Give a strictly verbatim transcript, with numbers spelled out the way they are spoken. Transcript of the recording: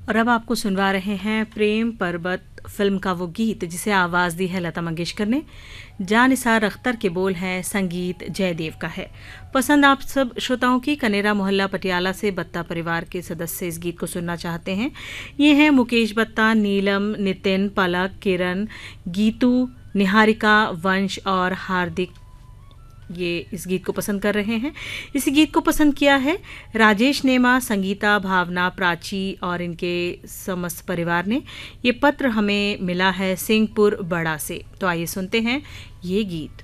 और अब आपको सुनवा रहे हैं प्रेम पर्वत फिल्म का वो गीत जिसे आवाज़ दी है लता मंगेशकर ने। जान निसार अख्तर के बोल हैं, संगीत जयदेव का है। पसंद आप सब श्रोताओं की। कनेरा मोहल्ला पटियाला से बत्ता परिवार के सदस्य इस गीत को सुनना चाहते हैं। ये हैं मुकेश बत्ता, नीलम, नितिन, पलक, किरण, गीतू, निहारिका, वंश और हार्दिक। ये इस गीत को पसंद कर रहे हैं। इस गीत को पसंद किया है राजेश नेमा, संगीता, भावना, प्राची और इनके समस्त परिवार ने। ये पत्र हमें मिला है सिंहपुर बड़ा से। तो आइए सुनते हैं ये गीत।